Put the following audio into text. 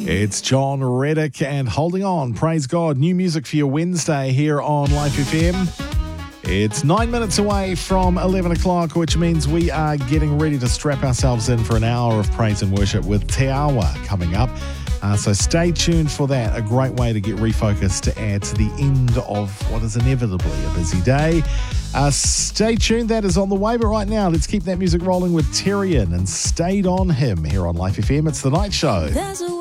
It's John Reddick and Holding On. Praise God. New music for your Wednesday here on Life FM. It's 9 minutes away from 11 o'clock, which means we are getting ready to strap ourselves in for an hour of praise and worship with Te Awa coming up. So stay tuned for that. A great way to get refocused to add to the end of what is inevitably a busy day. Stay tuned. That is on the way. But right now, let's keep that music rolling with Tyrion and Stayed on Him here on Life FM. It's The Night Show.